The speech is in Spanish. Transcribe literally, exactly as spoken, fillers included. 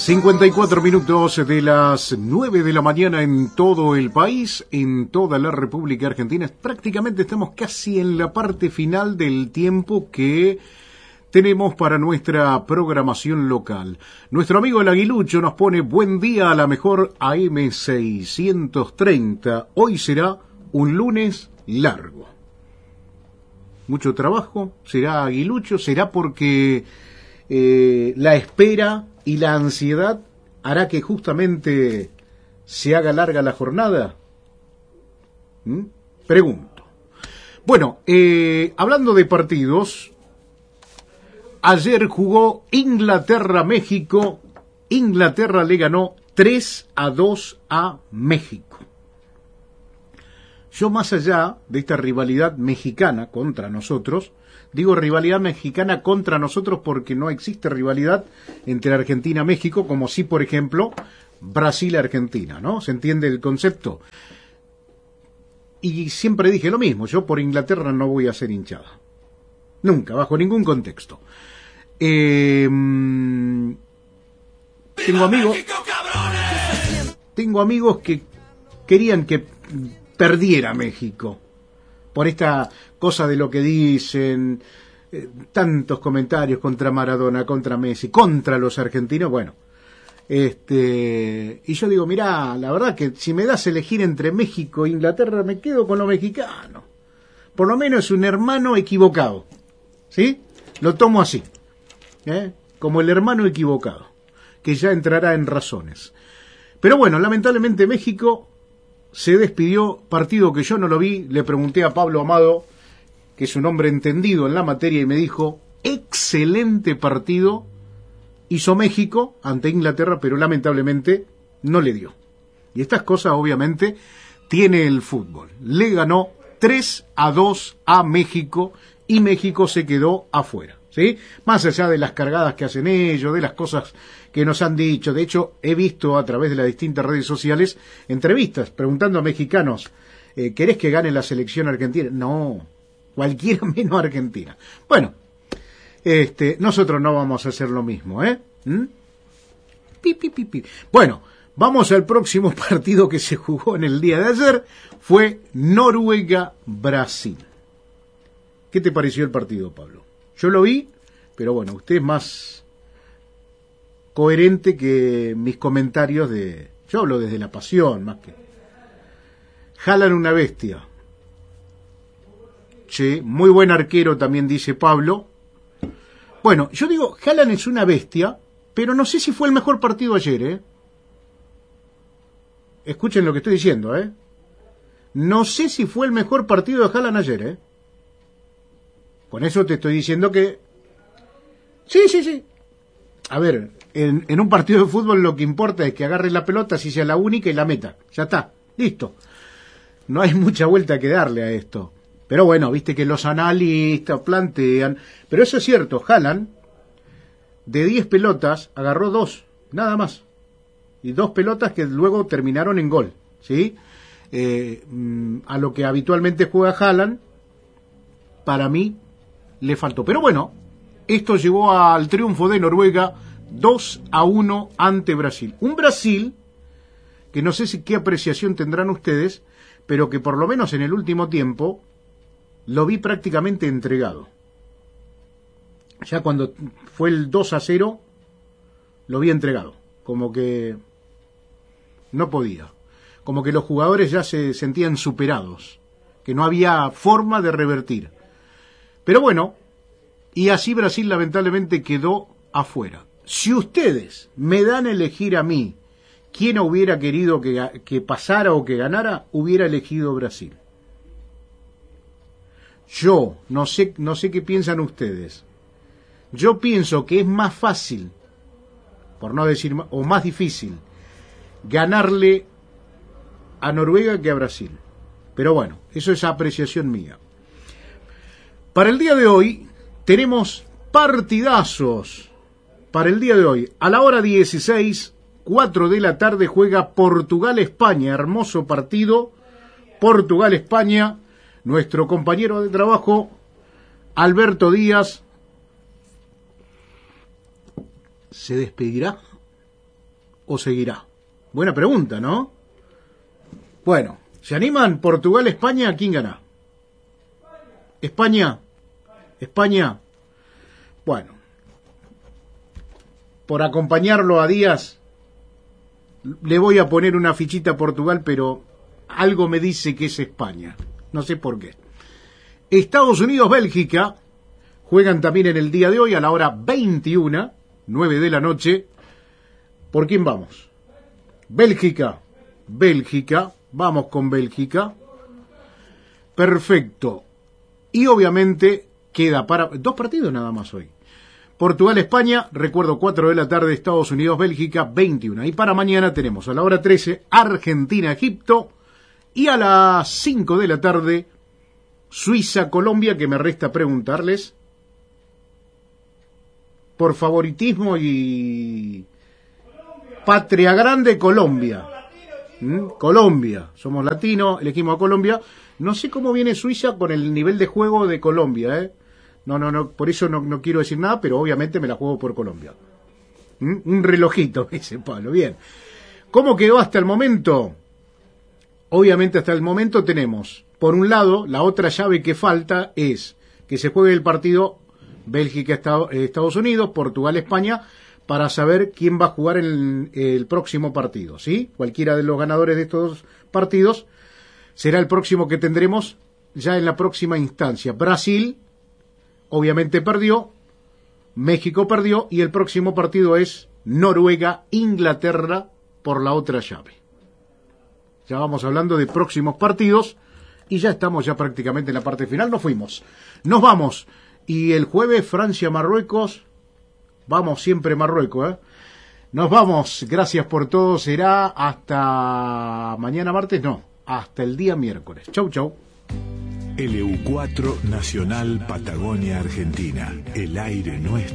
cincuenta y cuatro minutos de las nueve de la mañana en todo el país, en toda la República Argentina. Prácticamente estamos casi en la parte final del tiempo que tenemos para nuestra programación local. Nuestro amigo el Aguilucho nos pone buen día a la mejor A M seiscientos treinta. Hoy será un lunes largo. Mucho trabajo, será Aguilucho, será porque eh, la espera y la ansiedad hará que justamente se haga larga la jornada. ¿Mm? Pregunto. Bueno, eh, hablando de partidos, ayer jugó Inglaterra-México. Inglaterra le ganó tres a dos a México. Yo, más allá de esta rivalidad mexicana contra nosotros, digo rivalidad mexicana contra nosotros porque no existe rivalidad entre Argentina y México, como sí, por ejemplo, Brasil-Argentina, ¿no? ¿Se entiende el concepto? Y siempre dije lo mismo, yo por Inglaterra no voy a ser hinchada. Nunca, bajo ningún contexto. Eh, tengo amigos, tengo amigos que querían que perdiera México por esta cosa de lo que dicen, eh, tantos comentarios contra Maradona, contra Messi, contra los argentinos. Bueno, este y yo digo, mirá, la verdad que si me das a elegir entre México e Inglaterra, me quedo con los mexicanos. Por lo menos es un hermano equivocado, ¿sí? Lo tomo así, ¿eh? Como el hermano equivocado, que ya entrará en razones. Pero bueno, lamentablemente México se despidió, partido que yo no lo vi. Le pregunté a Pablo Amado, que es un hombre entendido en la materia, y me dijo, excelente partido hizo México ante Inglaterra, pero lamentablemente no le dio. Y estas cosas obviamente tiene el fútbol. Le ganó tres a dos a México y México se quedó afuera, ¿sí? Más allá de las cargadas que hacen ellos, de las cosas que nos han dicho. De hecho, he visto a través de las distintas redes sociales entrevistas preguntando a mexicanos, eh, ¿querés que gane la selección argentina? No, cualquiera menos Argentina. Bueno, este, nosotros no vamos a hacer lo mismo, ¿eh? ¿Mm? Pi, pi, pi, pi. Bueno, vamos al próximo partido que se jugó en el día de ayer. Fue Noruega-Brasil. ¿Qué te pareció el partido, Pablo? Yo lo vi, pero bueno, usted es más coherente que mis comentarios de... Yo hablo desde la pasión, más que... Haaland una bestia. Che, muy buen arquero también, dice Pablo. Bueno, yo digo, Haaland es una bestia, pero no sé si fue el mejor partido ayer, ¿eh? Escuchen lo que estoy diciendo, ¿eh? No sé si fue el mejor partido de Haaland ayer, ¿eh? Con eso te estoy diciendo que... Sí, sí, sí. A ver, en, en un partido de fútbol lo que importa es que agarre la pelota, si sea la única, y la meta. Ya está, listo. No hay mucha vuelta que darle a esto. Pero bueno, viste que los analistas plantean... Pero eso es cierto, Haaland, de diez pelotas, agarró dos, nada más. Y dos pelotas que luego terminaron en gol, ¿sí? Eh, a lo que habitualmente juega Haaland, para mí, le faltó. Pero bueno, esto llevó al triunfo de Noruega dos a uno ante Brasil. Un Brasil que no sé si qué apreciación tendrán ustedes, pero que por lo menos en el último tiempo lo vi prácticamente entregado. Ya cuando fue el dos a cero, lo vi entregado. Como que no podía. Como que los jugadores ya se sentían superados. Que no había forma de revertir. Pero bueno, y así Brasil lamentablemente quedó afuera. Si ustedes me dan a elegir a mí quién hubiera querido que, que pasara o que ganara, hubiera elegido Brasil. Yo, no sé, no sé qué piensan ustedes. Yo pienso que es más fácil, por no decir, o más difícil, ganarle a Noruega que a Brasil. Pero bueno, eso es apreciación mía. Para el día de hoy tenemos partidazos. Para el día de hoy, a la hora dieciséis, cuatro de la tarde, juega Portugal-España. Hermoso partido. Portugal-España. Nuestro compañero de trabajo, Alberto Díaz, se despedirá o seguirá? Buena pregunta, ¿no? Bueno, ¿se animan? Portugal, España, ¿quién gana? España, España. Bueno, por acompañarlo a Díaz, le voy a poner una fichita a Portugal, pero algo me dice que es España. No sé por qué. Estados Unidos, Bélgica, juegan también en el día de hoy a la hora veintiuna, nueve de la noche. ¿Por quién vamos? Bélgica, Bélgica, vamos con Bélgica. Perfecto. Y obviamente queda para dos partidos nada más hoy. Portugal, España, recuerdo cuatro de la tarde, Estados Unidos, Bélgica, veintiuna. Y para mañana tenemos a la hora trece, Argentina, Egipto, y a las cinco de la tarde, Suiza, Colombia, que me resta preguntarles por favoritismo y patria grande, Colombia. ¿Mm? Colombia, somos latinos, elegimos a Colombia. No sé cómo viene Suiza con el nivel de juego de Colombia, ¿eh? No, no, no, por eso no, no quiero decir nada, pero obviamente me la juego por Colombia. ¿Mm? Un relojito, ese palo, bien. ¿Cómo quedó hasta el momento? Obviamente hasta el momento tenemos, por un lado, la otra llave que falta es que se juegue el partido Bélgica-Estados Unidos, Portugal-España, para saber quién va a jugar el, el próximo partido, ¿sí? Cualquiera de los ganadores de estos partidos será el próximo que tendremos ya en la próxima instancia. Brasil obviamente perdió, México perdió, y el próximo partido es Noruega-Inglaterra por la otra llave. Ya vamos hablando de próximos partidos y ya estamos ya prácticamente en la parte final. Nos fuimos, nos vamos. Y el jueves Francia-Marruecos, vamos siempre Marruecos, ¿eh? Nos vamos, gracias por todo, será hasta mañana martes, no, hasta el día miércoles. Chau, chau. L U cuatro Nacional Patagonia Argentina, el aire nuestro.